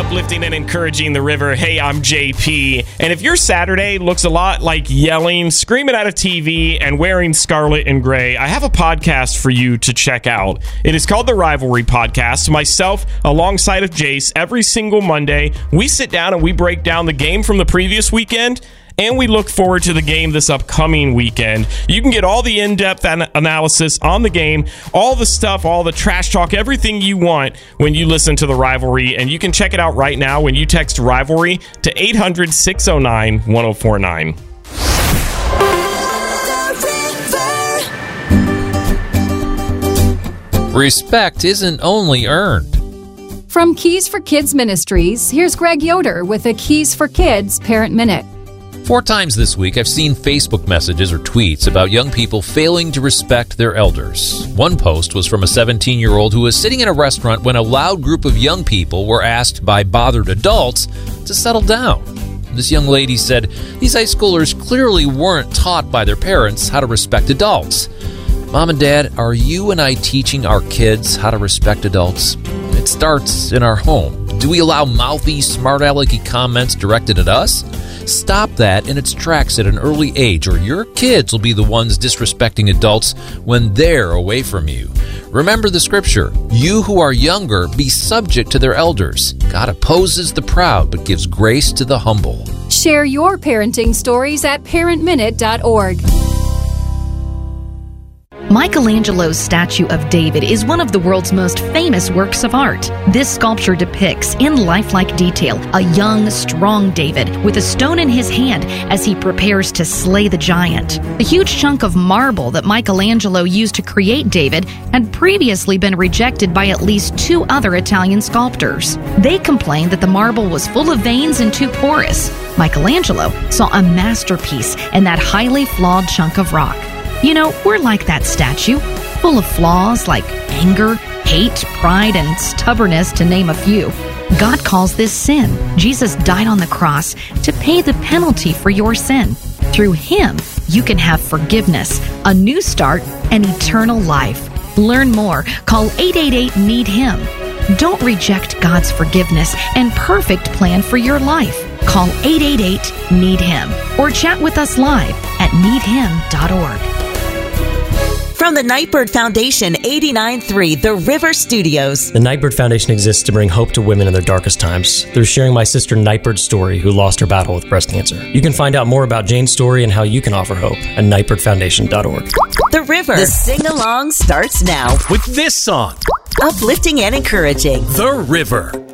uplifting and encouraging the river. Hey, I'm JP. And if your Saturday looks a lot like yelling, screaming at a TV, and wearing scarlet and gray, I have a podcast for you to check out. It is called The Rivalry Podcast. Myself, alongside of Jace, every single Monday, we sit down and we break down the game from the previous weekend, and we look forward to the game this upcoming weekend. You can get all the in-depth analysis on the game, all the stuff, all the trash talk, everything you want when you listen to The Rivalry. And you can check it out right now when you text Rivalry to 800-609-1049. Respect isn't only earned. From Keys for Kids Ministries, here's Greg Yoder with a Keys for Kids Parent Minute. 4 times this week, I've seen Facebook messages or tweets about young people failing to respect their elders. One post was from a 17-year-old who was sitting in a restaurant when a loud group of young people were asked by bothered adults to settle down. This young lady said these high schoolers clearly weren't taught by their parents how to respect adults. Mom and Dad, are you and I teaching our kids how to respect adults? It starts in our home. Do we allow mouthy, smart-alecky comments directed at us? Stop that in its tracks at an early age, or your kids will be the ones disrespecting adults when they're away from you. Remember the scripture, you who are younger, be subject to their elders. God opposes the proud, but gives grace to the humble. Share your parenting stories at parentminute.org. Michelangelo's statue of David is one of the world's most famous works of art. This sculpture depicts, in lifelike detail, a young, strong David with a stone in his hand as he prepares to slay the giant. The huge chunk of marble that Michelangelo used to create David had previously been rejected by at least 2 other Italian sculptors. They complained that the marble was full of veins and too porous. Michelangelo saw a masterpiece in that highly flawed chunk of rock. You know, we're like that statue, full of flaws like anger, hate, pride, and stubbornness, to name a few. God calls this sin. Jesus died on the cross to pay the penalty for your sin. Through Him, you can have forgiveness, a new start, and eternal life. Learn more. Call 888-NEED-HIM. Don't reject God's forgiveness and perfect plan for your life. Call 888-NEED-HIM or chat with us live at needhim.org. From the Nightbird Foundation, 89.3 The River Studios. The Nightbird Foundation exists to bring hope to women in their darkest times through sharing my sister Nightbird's story, who lost her battle with breast cancer. You can find out more about Jane's story and how you can offer hope at nightbirdfoundation.org. The River. The sing-along starts now. With this song. Uplifting and encouraging. The River.